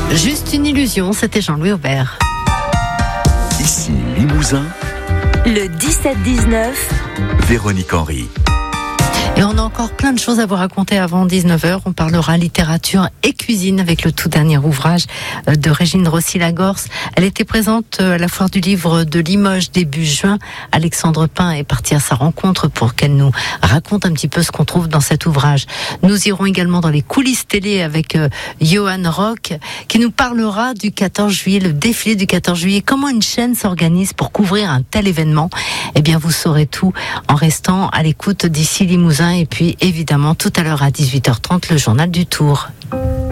Juste une illusion, c'était Jean-Louis Aubert. Ici Limousin, le 17-19, Véronique Henry. Et on a encore plein de choses à vous raconter avant 19h. On parlera littérature et cuisine avec le tout dernier ouvrage de Régine Rossi-Lagorce. Elle était présente à la foire du livre de Limoges début juin. Alexandre Pin est parti à sa rencontre pour qu'elle nous raconte un petit peu ce qu'on trouve dans cet ouvrage. Nous irons également dans les coulisses télé avec Johan Rock qui nous parlera du 14 juillet, le défilé du 14 juillet. Comment une chaîne s'organise pour couvrir un tel événement? Eh bien, vous saurez tout en restant à l'écoute d'ici Limousin. Et puis, évidemment, tout à l'heure à 18h30, le journal du Tour.